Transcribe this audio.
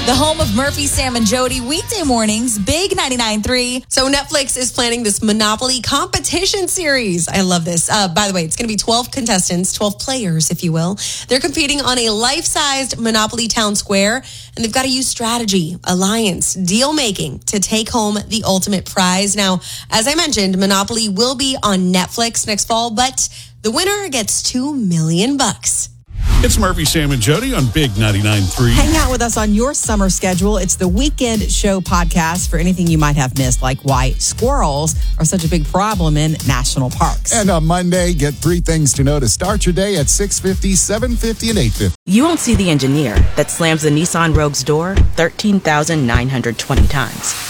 The home of Murphy, Sam, and Jody, weekday mornings, Big 99.3. So Netflix is planning this Monopoly competition series. I love this. By the way, it's going to be 12 contestants, 12 players, if you will. They're competing on a life-sized Monopoly town square, and they've got to use strategy, alliance, deal-making to take home the ultimate prize. Now, as I mentioned, Monopoly will be on Netflix next fall, but the winner gets $2 million. It's Murphy, Sam, and Jody on Big 99.3. Hang out with us on your summer schedule. It's the Weekend Show podcast for anything you might have missed, like why squirrels are such a big problem in national parks. And on Monday, get 3 things to know to start your day at 6:50, 7:50, and 8:50. You won't see the engineer that slams the Nissan Rogue's door 13,920 times.